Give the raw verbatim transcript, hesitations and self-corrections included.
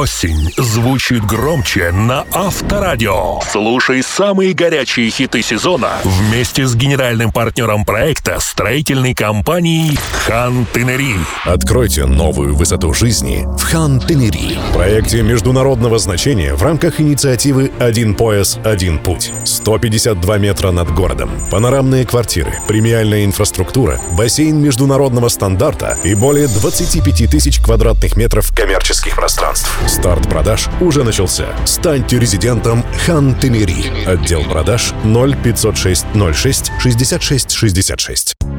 Осень звучит громче на Авторадио. Слушай самые горячие хиты сезона вместе с генеральным партнером проекта строительной компанией «Хан-Тенери». Откройте новую высоту жизни в «Хан-Тенери». Проекте международного значения в рамках инициативы «Один пояс, один путь». сто пятьдесят два метра над городом. Панорамные квартиры, премиальная инфраструктура, бассейн международного стандарта и более двадцати пяти тысяч квадратных метров коммерческих пространств. Старт продаж уже начался. Станьте резидентом «Хан-Тенери». Отдел продаж ноль пятьсот шесть ноль шесть шестьдесят шесть шестьдесят шесть.